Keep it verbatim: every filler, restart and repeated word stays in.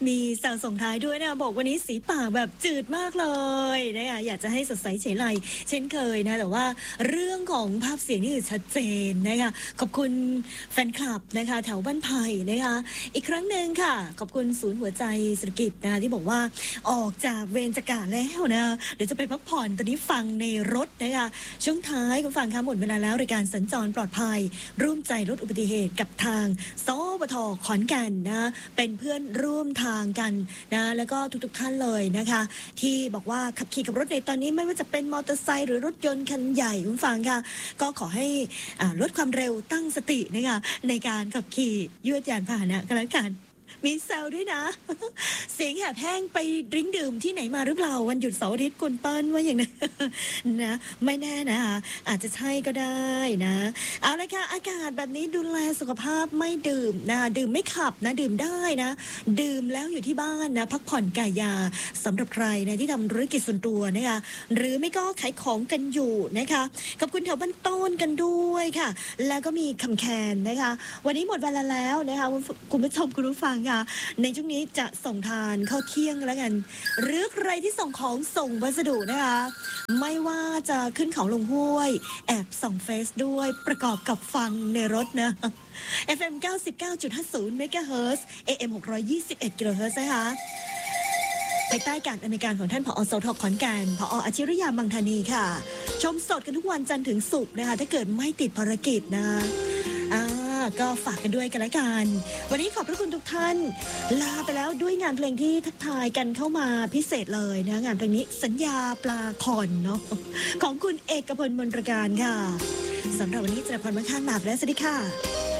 มีแซวส่งท้ายด้วยนะบอกวันนี้สีปากแบบจืดมากเลยนะคะอยากจะให้สดใสเฉยไลเช่นเคยนะแต่ว่าเรื่องของภาพเสียงนี่ชัดเจนนะคะขอบคุณแฟนคลับนะคะแถวบ้านไผ่นะคะอีกครั้งหนึ่งค่ะขอบคุณศูนย์หัวใจเศรษฐกิจนะที่บอกว่าออกจากเวรจากการแล้วนะเดี๋ยวจะไปพักผ่อนตอนนี้ฟังในรถนะคะช่วงท้ายคุณฟังคะหมดเวลาแล้วรายการสัญจรปลอดภัยร่วมใจลดอุบัติเหตุกับทางสปทขอนแก่นนะเป็นเพื่อนร่วมทางกันนะแล้วก็ทุกๆท่านเลยนะคะที่บอกว่าขับขี่กับรถในตอนนี้ไม่ว่าจะเป็นมอเตอร์ไซค์หรือรถยนต์คันใหญ่คุณฟังค่ะก็ขอให้ลดความเร็วตั้งสตินะคะในการขับขี่ยวดยานพาหนะกันแล้วกันมีแซวด้วยนะเสียงแหบแห้งไปดื่มดื่มที่ไหนมาหรือเปล่าวันหยุดเสาร์อาทิตย์คุณเปิ้ลว่าอย่างนั้นนะไม่แน่นะคะอาจจะใช่ก็ได้นะเอาละค่ะอากาศแบบนี้ดูแลสุขภาพไม่ดื่มนะดื่มไม่ขับนะดื่มได้นะดื่มแล้วอยู่ที่บ้านนะพักผ่อนกายยาสำหรับใครนะที่ทำธุรกิจส่วนตัวนะคะหรือไม่ก็ขายของกันอยู่นะคะขอบคุณแถวบ้านต้นกันด้วยค่ะแล้วก็มีคำแคนนะคะวันนี้หมดเวลาแล้วนะคะคุณผู้ชมคุณผู้ฟังในช่วงนี้จะส่งทานข้าวเที่ยงแล้วกันหรือใครที่ส่งของส่งวัสดุนะคะไม่ว่าจะขึ้นเขาลงห้วยแอบส่องเฟซด้วยประกอบกับฟังในรถนะ เอฟ เอ็ม เก้าสิบเก้าจุดห้าศูนย์ เมกะเฮิรตซ์ เอ เอ็ม หกร้อยยี่สิบเอ็ดกิโลเฮิรตซ์นะคะภายใต้การอำนวยการของท่านผอ.สท.ขอนแก่นผอ.อาชิรยามังธานีค่ะชมสดกันทุกวันจันทร์ถึงศุกร์นะคะถ้าเกิดไม่ติดภารกิจนะอ่าก็ฝากกันด้วยกันละกันวันนี้ขอบพระคุณทุกท่านลาไปแล้วด้วยงานเพลงที่ทักทายกันเข้ามาพิเศษเลยนะงานเพลงนี้สัญญาปลาคอนเนาะของคุณเอกพลมนตรการค่ะสำหรับวันนี้เจริญพรมั่งคั่งหนาบและสวัสดีค่ะ